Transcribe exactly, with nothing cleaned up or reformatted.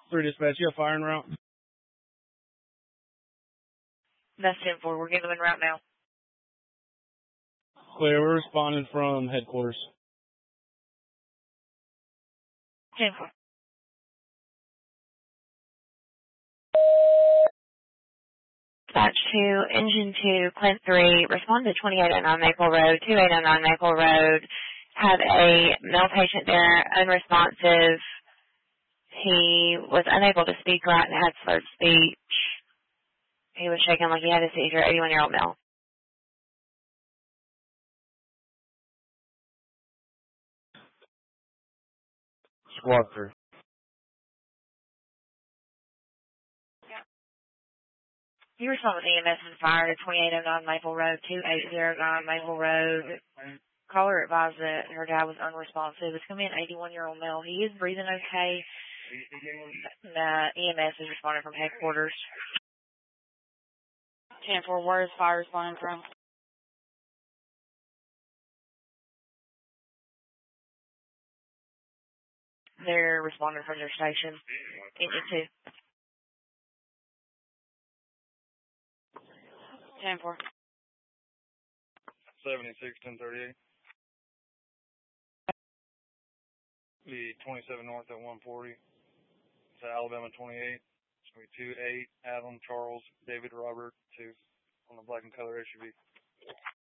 Three dispatch, you have fire en route? That's ten four. We're getting them en route now. Clear, we're responding from headquarters. ten four. Dispatch two, engine two, Clint three, respond to twenty-eight oh nine Maple Road, twenty-eight oh nine Maple Road. Have a male patient there, unresponsive. He was unable to speak right and had slurred speech. He was shaking like he had a seizure, eighty-one-year-old male. Squad three. You respond with E M S and fire to twenty-eight oh nine Maple Road, twenty-eight oh nine Maple Road. Caller advised that her dad was unresponsive. It's going to be an eighty-one-year-old male. He is breathing okay. Uh, E M S is responding from headquarters. ten four, where is fire responding from? They're responding from their station. Engine two. ten four. seventy-six, ten thirty-eight. The twenty-seven north at one forty. It's Alabama twenty-eight. It's going to be two eight, Adam, Charles, David, Robert, two on the black and color S U V.